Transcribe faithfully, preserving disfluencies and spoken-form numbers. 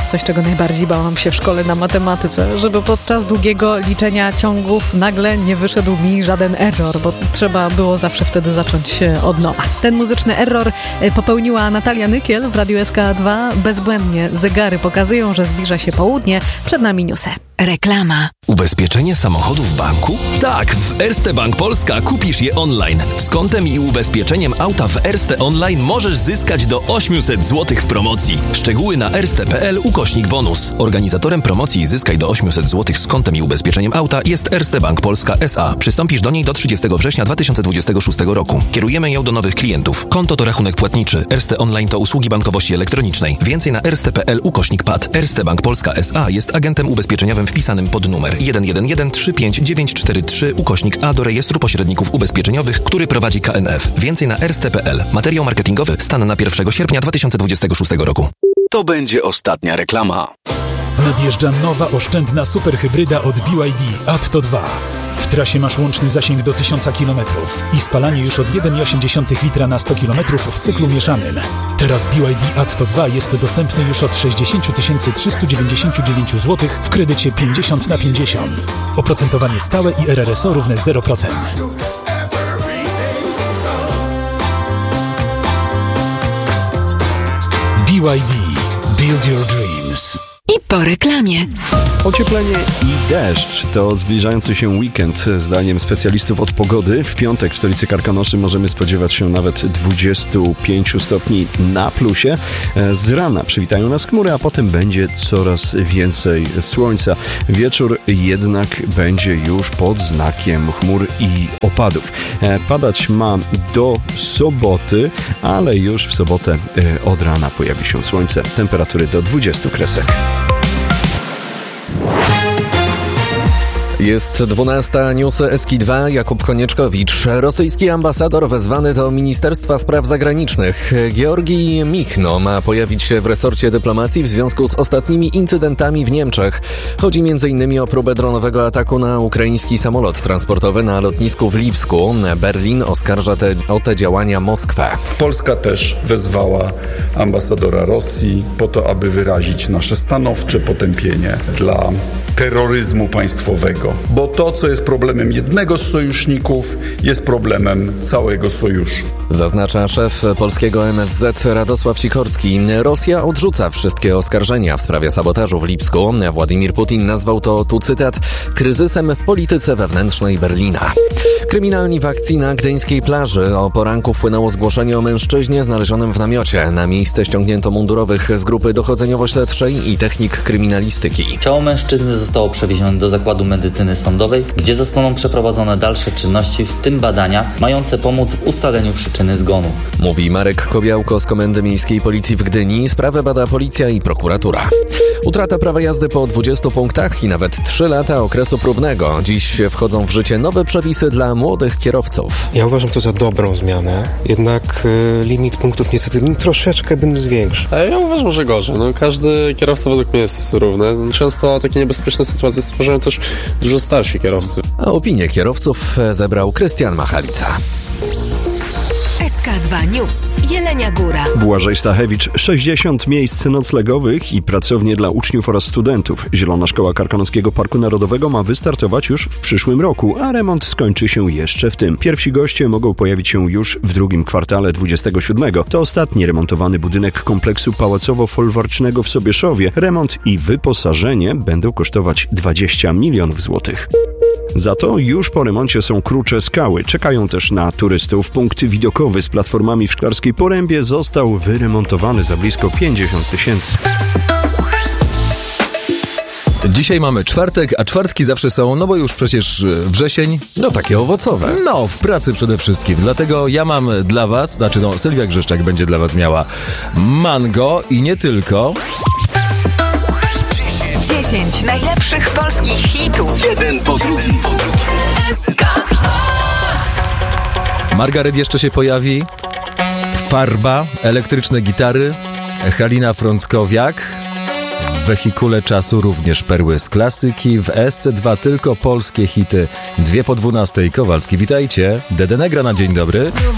Coś, czego najbardziej bałam się w szkole na matematyce, żeby podczas długiego liczenia ciągów nagle nie wyszedł mi żaden error, bo trzeba było zawsze wtedy zacząć od nowa. Ten muzyczny error popełniła Natalia Nykiel w Radiu S K dwa. Bezbłędnie zegary pokazują, że zbliża się południe. Przed nami newsy. Reklama. Ubezpieczenie samochodu w banku? Tak, w Erste Bank Polska kupisz je online. Z kontem i ubezpieczeniem auta w Erste Online możesz zyskać do osiemset złotych w promocji. Szczegóły na erste.pl ukośnik bonus. Organizatorem promocji Zyskaj do osiemset złotych z kontem i ubezpieczeniem auta jest Erste Bank Polska S A. Przystąpisz do niej do trzydziestego września dwa tysiące dwudziestego szóstego roku. Kierujemy ją do nowych klientów. Konto to rachunek płatniczy. Erste Online to usługi bankowości elektronicznej. Więcej na erste.pl ukośnik P A D. Erste Bank Polska S A jest agentem ubezpieczeniowym wpisanym pod numer jeden jeden jeden trzy pięć dziewięć cztery trzy ukośnik A do rejestru pośredników ubezpieczeniowych, który prowadzi K N F. Więcej na erste.pl. Materiał marketingowy. Stan na pierwszego sierpnia dwa tysiące dwudziestego szóstego roku. To będzie ostatnia reklama. Nadjeżdża nowa oszczędna superhybryda od B Y D Atto dwa. W trasie masz łączny zasięg do tysiąc kilometrów i spalanie już od jeden przecinek osiem litra na sto kilometrów w cyklu mieszanym. Teraz B Y D Atto dwa jest dostępny już od sześćdziesiąt tysięcy trzysta dziewięćdziesiąt dziewięć złotych w kredycie pięćdziesiąt na pięćdziesiąt. Oprocentowanie stałe i R R S O równe zero procent. B Y D. Build your dreams. I po reklamie. Ocieplenie i deszcz to zbliżający się weekend. Zdaniem specjalistów od pogody w piątek w stolicy Karkonoszy możemy spodziewać się nawet dwadzieścia pięć stopni na plusie. Z rana przywitają nas chmury, a potem będzie coraz więcej słońca. Wieczór jednak będzie już pod znakiem chmur i opadów. Padać ma do soboty, ale już w sobotę od rana pojawi się słońce. Temperatury do dwudziestu kresek. Jest dwunasta, newsy S K dwa, Jakub Konieczkowicz. Rosyjski ambasador wezwany do Ministerstwa Spraw Zagranicznych Georgij Michno ma pojawić się w resorcie dyplomacji w związku z ostatnimi incydentami w Niemczech. Chodzi między innymi o próbę dronowego ataku na ukraiński samolot transportowy na lotnisku w Lipsku. Berlin oskarża te, o te działania Moskwę. Polska też wezwała ambasadora Rosji po to, aby wyrazić nasze stanowcze potępienie dla terroryzmu państwowego. Bo to, co jest problemem jednego z sojuszników, jest problemem całego sojuszu. Zaznacza szef polskiego M S Z Radosław Sikorski. Rosja odrzuca wszystkie oskarżenia w sprawie sabotażu w Lipsku. Władimir Putin nazwał to, tu cytat, kryzysem w polityce wewnętrznej Berlina. Kryminalni w akcji na gdyńskiej plaży. O poranku wpłynęło zgłoszenie o mężczyźnie znalezionym w namiocie. Na miejsce ściągnięto mundurowych z grupy dochodzeniowo-śledczej i technik kryminalistyki. Ciało mężczyzny zostało przewiezione do zakładu medycyny sądowej, gdzie zostaną przeprowadzone dalsze czynności, w tym badania, mające pomóc w ustaleniu przyczyny zgonu. Mówi Marek Kobiałko z Komendy Miejskiej Policji w Gdyni. Sprawę bada policja i prokuratura. Utrata prawa jazdy po dwudziestu punktach i nawet trzy lata okresu próbnego. Dziś wchodzą w życie nowe przepisy dla młodych kierowców. Ja uważam to za dobrą zmianę, jednak y, limit punktów niestety troszeczkę bym zwiększył. A ja uważam, że gorzej. No, każdy kierowca według mnie jest równy. Często takie niebezpieczne sytuacje stwarzają też dużo starsi kierowcy. A opinię kierowców zebrał Krystian Machalica. S K dwa News. Jelenia Góra. Błażej Stachewicz. sześćdziesiąt miejsc noclegowych i pracownie dla uczniów oraz studentów. Zielona Szkoła Karkonoskiego Parku Narodowego ma wystartować już w przyszłym roku, a remont skończy się jeszcze w tym. Pierwsi goście mogą pojawić się już w drugim kwartale dwudziestego siódmego. To ostatni remontowany budynek kompleksu pałacowo-folwarcznego w Sobieszowie. Remont i wyposażenie będą kosztować dwadzieścia milionów złotych. Za to już po remoncie są Krucze Skały. Czekają też na turystów. Punkt widokowy z platformami w Szklarskiej Porębie został wyremontowany za blisko pięćdziesiąt tysięcy. Dzisiaj mamy czwartek, a czwartki zawsze są, no bo już przecież wrzesień. No takie owocowe. No, w pracy przede wszystkim. Dlatego ja mam dla was, znaczy no Sylwia Grzeszczak będzie dla was miała mango i nie tylko. dziesięć najlepszych polskich hitów. Jeden po drugim, po drugim. S K dwa. Margaret jeszcze się pojawi. Farba, elektryczne gitary. Halina Frąckowiak. W wehikule czasu również perły z klasyki. W S C dwa tylko polskie hity. Dwie po dwunastej. Kowalski, witajcie. Dede Negra na dzień dobry.